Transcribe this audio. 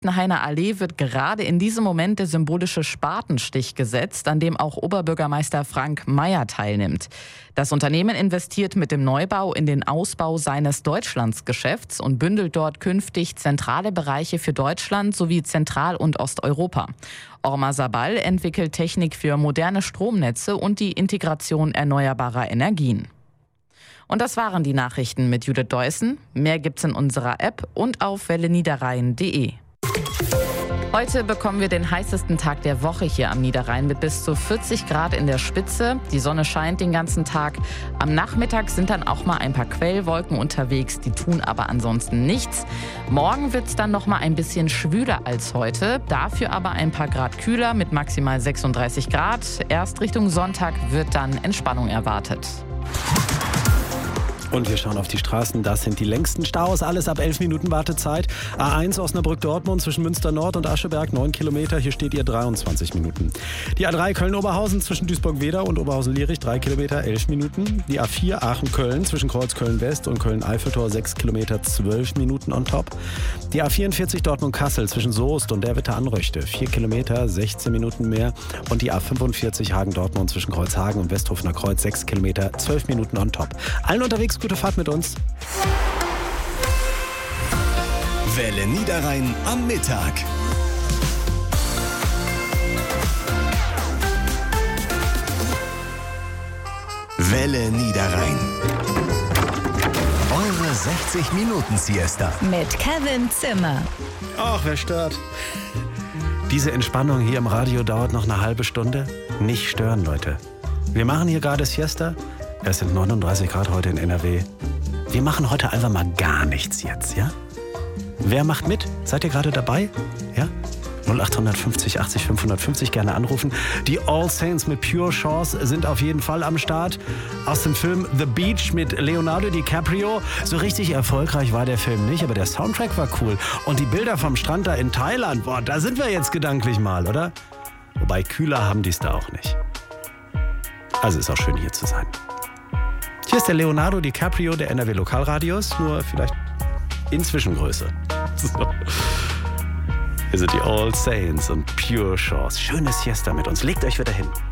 Hainer Allee wird gerade in diesem Moment der symbolische Spatenstich gesetzt, an dem auch Oberbürgermeister Frank Mayer teilnimmt. Das Unternehmen investiert mit dem Neubau in den Ausbau seines Deutschlandsgeschäfts und bündelt dort künftig zentrale Bereiche für Deutschland sowie Zentral- und Osteuropa. Orma Sabal entwickelt Technik für moderne Stromnetze und die Integration erneuerbarer Energien. Und das waren die Nachrichten mit Judith Deussen. Mehr gibt's in unserer App und auf welleniederrhein.de. Heute bekommen wir den heißesten Tag der Woche hier am Niederrhein mit bis zu 40 Grad in der Spitze. Die Sonne scheint den ganzen Tag. Am Nachmittag sind dann auch mal ein paar Quellwolken unterwegs, die tun aber ansonsten nichts. Morgen wird's dann noch mal ein bisschen schwüler als heute, dafür aber ein paar Grad kühler mit maximal 36 Grad. Erst Richtung Sonntag wird dann Entspannung erwartet. Und wir schauen auf die Straßen. Das sind die längsten Staus. Alles ab 11 Minuten Wartezeit. A1 Osnabrück-Dortmund zwischen Münster Nord und Ascheberg 9 Kilometer. Hier steht ihr 23 Minuten. Die A3 Köln-Oberhausen zwischen Duisburg-Wedau und Oberhausen-Lierich 3 Kilometer 11 Minuten. Die A4 Aachen-Köln zwischen Kreuzköln-West und Köln-Eiffeltor 6 Kilometer 12 Minuten on top. Die A44 Dortmund-Kassel zwischen Soest und Derwitte-Anröchte 4 Kilometer 16 Minuten mehr. Und die A45 Hagen-Dortmund zwischen Kreuzhagen und Westhofener Kreuz 6 Kilometer 12 Minuten on top. Allen unterwegs gute Fahrt mit uns. Welle Niederrhein am Mittag. Welle Niederrhein. Eure 60-Minuten-Siesta. Mit Kevin Zimmer. Ach, wer stört? Diese Entspannung hier im Radio dauert noch eine halbe Stunde. Nicht stören, Leute. Wir machen hier gerade Siesta. Es sind 39 Grad heute in NRW. Wir machen heute einfach mal gar nichts jetzt, ja? Wer macht mit? Seid ihr gerade dabei? Ja? 0850 80 550 gerne anrufen. Die All Saints mit Pure Chance sind auf jeden Fall am Start. Aus dem Film The Beach mit Leonardo DiCaprio. So richtig erfolgreich war der Film nicht, aber der Soundtrack war cool. Und die Bilder vom Strand da in Thailand, boah, da sind wir jetzt gedanklich mal, oder? Wobei kühler haben die es da auch nicht. Also ist auch schön hier zu sein. Hier ist der Leonardo DiCaprio der NRW Lokalradios, nur vielleicht in Zwischengröße. So. Hier sind die All Saints und Pure Chance. Schönes Siesta mit uns. Legt euch wieder hin.